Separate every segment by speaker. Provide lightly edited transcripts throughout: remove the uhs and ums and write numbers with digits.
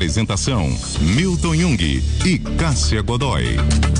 Speaker 1: Apresentação: Milton Jung e Cássia Godoy.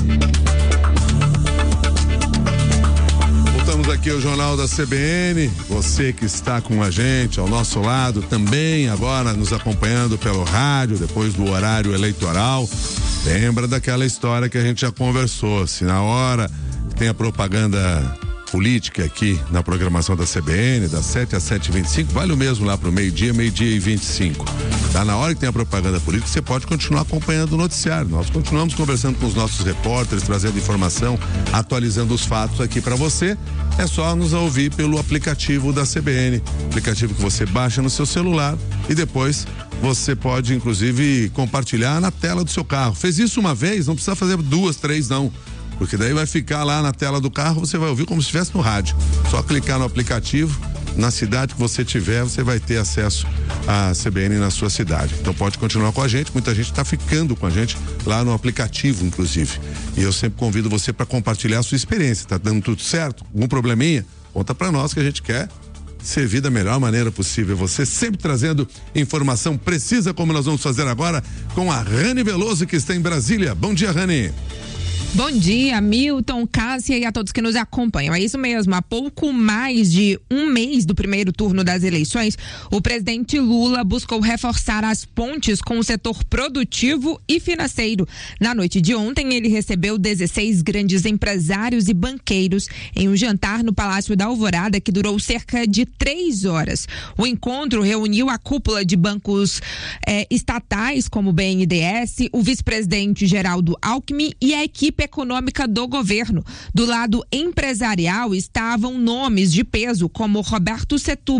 Speaker 2: Voltamos aqui ao Jornal da CBN. Você que está com a gente ao nosso lado também, agora nos acompanhando pelo rádio, depois do horário eleitoral. Lembra daquela história que a gente já conversou. Se na hora que tem a propaganda política aqui na programação da CBN, das 7 às 7h25, vale o mesmo lá pro meio-dia e 25. Tá? Na hora que tem a propaganda política, você pode continuar acompanhando o noticiário. Nós continuamos conversando com os nossos repórteres, trazendo informação, atualizando os fatos aqui para você. É só nos ouvir pelo aplicativo da CBN, aplicativo que você baixa no seu celular e depois você pode, inclusive, compartilhar na tela do seu carro. Fez isso uma vez, não precisa fazer 2, 3, não. Porque daí vai ficar lá na tela do carro, você vai ouvir como se estivesse no rádio. Só clicar no aplicativo, na cidade que você tiver, você vai ter acesso à CBN na sua cidade. Então pode continuar com a gente, muita gente está ficando com a gente lá no aplicativo, inclusive. E eu sempre convido você para compartilhar a sua experiência. Tá dando tudo certo? Algum probleminha? Conta para nós que a gente quer servir da melhor maneira possível. Você sempre trazendo informação precisa, como nós vamos fazer agora com a Rani Veloso, que está em Brasília. Bom dia, Rani.
Speaker 3: Bom dia, Milton, Cássia e a todos que nos acompanham. É isso mesmo, há pouco mais de um mês do primeiro turno das eleições, o presidente Lula buscou reforçar as pontes com o setor produtivo e financeiro. Na noite de ontem, ele recebeu 16 grandes empresários e banqueiros em um jantar no Palácio da Alvorada que durou cerca de 3 horas. O encontro reuniu a cúpula de bancos estatais como o BNDES, o vice-presidente Geraldo Alckmin e a equipe econômica do governo. Do lado empresarial estavam nomes de peso como Roberto Setúbal,